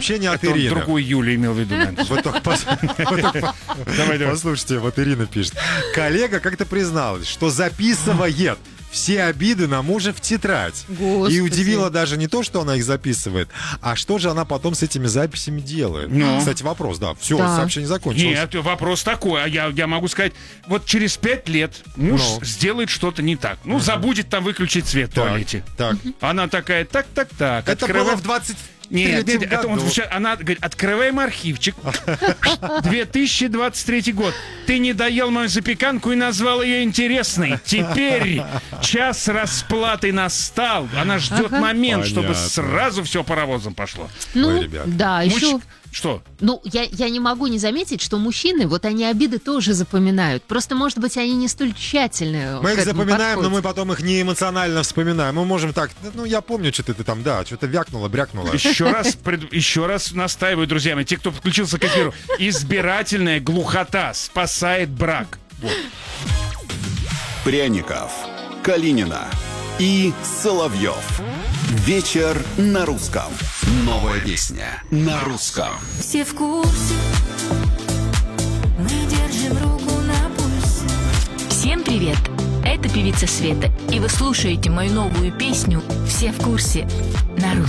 Сообщение от Это он Ирины. другую Юлю имел в виду, наверное. Вот только послушайте, вот Ирина пишет. Коллега как-то призналась, что записывает все обиды на мужа в тетрадь. Господи. И удивило даже не то, что она их записывает, а что же она потом с этими записями делает. Ну. Кстати, вопрос, да. Все, Да. сообщение закончилось. Нет, вопрос такой. А я могу сказать, вот через 5 лет муж Ну. сделает что-то не так. Ну, забудет там выключить свет в туалете. Так. Она такая, так. Это было в 23-м Нет, это году. он звучал, она говорит, открываем архивчик. 2023 год. Ты не доел мою запеканку и назвал ее интересной. Теперь час расплаты настал. Она ждет момент, чтобы Понятно. сразу все паровозом пошло. Ну, Ой, ребят. да, еще... Что? Ну, я не могу не заметить, что мужчины, вот они обиды тоже запоминают. Просто, может быть, они не столь тщательно Мы к их этому запоминаем, но подходят. мы потом их не эмоционально вспоминаем. Мы можем так, ну я помню, что ты там, да, что-то вякнуло, брякнуло. Еще раз настаиваю, друзья мои, те, кто подключился к эфиру, избирательная глухота спасает брак. Вот. Пряников, Калинина и Соловьев. Вечер на русском. Новая песня на русском. Все в курсе, мы держим руку на пульсе. Всем привет! Это певица Света, и вы слушаете мою новую песню «Все в курсе» на русском.